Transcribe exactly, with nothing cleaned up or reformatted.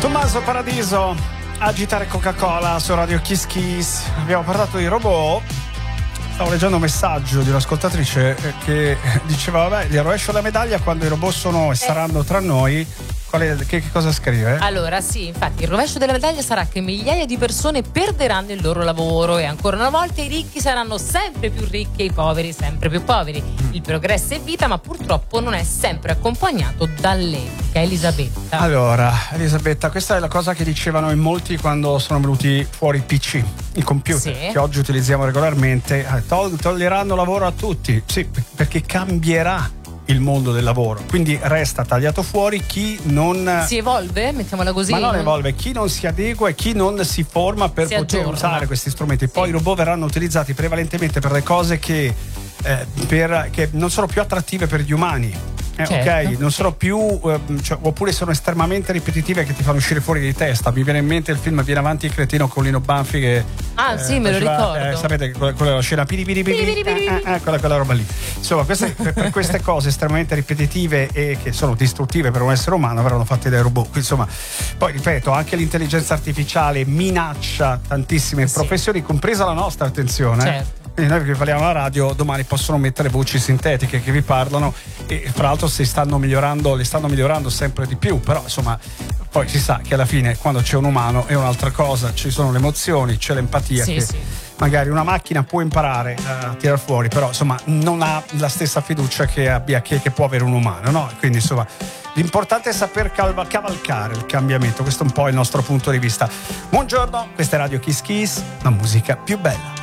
Tommaso Paradiso, agitare Coca-Cola su Radio Kiss Kiss. Abbiamo parlato di robot. Stavo leggendo un messaggio di un'ascoltatrice che diceva: vabbè, gli rovescio la medaglia quando i robot sono e saranno tra noi. Qual è, che, che cosa scrive? Allora sì, infatti il rovescio della medaglia sarà che migliaia di persone perderanno il loro lavoro e ancora una volta i ricchi saranno sempre più ricchi e i poveri sempre più poveri. Mm. Il progresso è vita, ma purtroppo non è sempre accompagnato dall'etica. Elisabetta. Allora, Elisabetta, questa è la cosa che dicevano in molti quando sono venuti fuori i P C, i computer, sì, che oggi utilizziamo regolarmente. Tol- toglieranno lavoro a tutti. Sì, perché cambierà il mondo del lavoro, quindi resta tagliato fuori chi non si evolve, mettiamola così, ma non evolve, chi non si adegua e chi non si forma per si poter aggiorna. usare questi strumenti. Poi sì, i robot verranno utilizzati prevalentemente per le cose che, eh, per, che non sono più attrattive per gli umani. Eh, certo. Ok, non sono più eh, cioè, oppure sono estremamente ripetitive che ti fanno uscire fuori di testa. Mi viene in mente il film Viene avanti il cretino con Lino Banfi che ah eh, sì, me faceva, lo ricordo, eh, sapete quella, quella scena piri piri piri, piri, piri, piri. Eh, eh, quella, quella roba lì. Insomma, queste, per, per queste cose estremamente ripetitive e che sono distruttive per un essere umano verranno fatte dai robot. Quindi, insomma, poi ripeto, anche l'intelligenza artificiale minaccia tantissime sì, professioni, compresa la nostra, attenzione. Certo. Quindi noi che parliamo alla radio domani possono mettere voci sintetiche che vi parlano e fra l'altro si stanno migliorando, le stanno migliorando sempre di più, però insomma poi si sa che alla fine quando c'è un umano è un'altra cosa, ci sono le emozioni, c'è l'empatia, sì, che sì, magari una macchina può imparare a tirar fuori, però insomma non ha la stessa fiducia che abbia che, che può avere un umano, no? Quindi insomma l'importante è saper cal- cavalcare il cambiamento, questo è un po' il nostro punto di vista. Buongiorno, questa è Radio Kiss Kiss, la musica più bella.